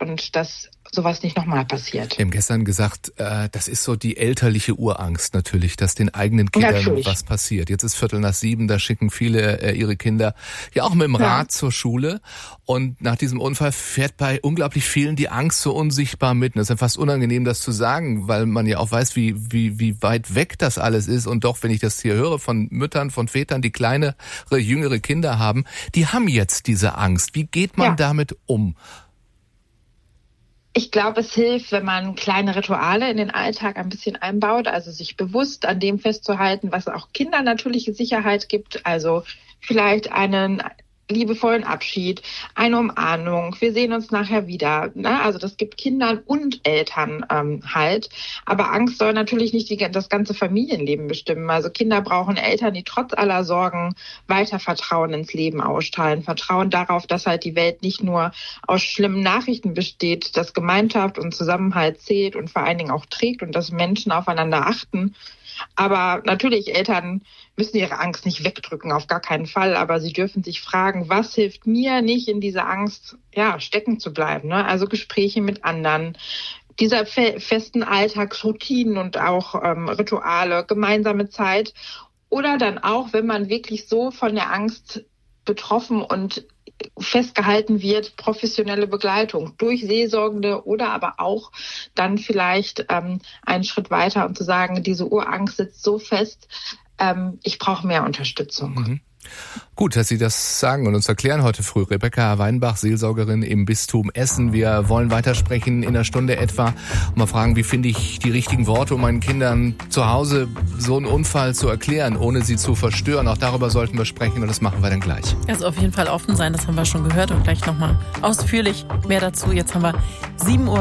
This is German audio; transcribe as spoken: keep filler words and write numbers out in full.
und dass sowas nicht nochmal passiert. Wir haben gestern gesagt, äh, das ist so die elterliche Urangst natürlich, dass den eigenen Kindern natürlich was passiert. Jetzt ist Viertel nach sieben, da schicken viele äh, ihre Kinder ja auch mit dem Rad ja. zur Schule. Und nach diesem Unfall fährt bei unglaublich vielen die Angst so unsichtbar mit. Und es ist ja fast unangenehm, das zu sagen, weil man ja auch weiß, wie, wie, wie weit weg das alles ist. Und doch, wenn ich das hier höre von Müttern, von Vätern, die kleinere, jüngere Kinder haben, die haben jetzt diese Angst. Wie geht man ja. damit um? Ich glaube, es hilft, wenn man kleine Rituale in den Alltag ein bisschen einbaut, also sich bewusst an dem festzuhalten, was auch Kindern natürliche Sicherheit gibt, also vielleicht einen liebevollen Abschied, eine Umarmung, wir sehen uns nachher wieder. Ne? Also das gibt Kindern und Eltern ähm, halt. Aber Angst soll natürlich nicht die, das ganze Familienleben bestimmen. Also Kinder brauchen Eltern, die trotz aller Sorgen weiter Vertrauen ins Leben ausstrahlen. Vertrauen darauf, dass halt die Welt nicht nur aus schlimmen Nachrichten besteht, dass Gemeinschaft und Zusammenhalt zählt und vor allen Dingen auch trägt und dass Menschen aufeinander achten. Aber natürlich, Eltern müssen ihre Angst nicht wegdrücken, auf gar keinen Fall. Aber sie dürfen sich fragen, was hilft mir nicht in dieser Angst ja, stecken zu bleiben. Ne? Also Gespräche mit anderen, dieser fe- festen Alltagsroutinen und auch ähm, Rituale, gemeinsame Zeit. Oder dann auch, wenn man wirklich so von der Angst betroffen und festgehalten wird, professionelle Begleitung durch Seelsorgende oder aber auch dann vielleicht ähm, einen Schritt weiter und zu sagen, diese Urangst sitzt so fest, ähm, ich brauche mehr Unterstützung. Mhm. Gut, dass Sie das sagen und uns erklären heute früh. Rebecca Weinbach, Seelsorgerin im Bistum Essen. Wir wollen weitersprechen in einer Stunde etwa und mal fragen, wie finde ich die richtigen Worte, um meinen Kindern zu Hause so einen Unfall zu erklären, ohne sie zu verstören. Auch darüber sollten wir sprechen und das machen wir dann gleich. Also auf jeden Fall offen sein, das haben wir schon gehört und gleich nochmal ausführlich mehr dazu. Jetzt haben wir sieben Uhr.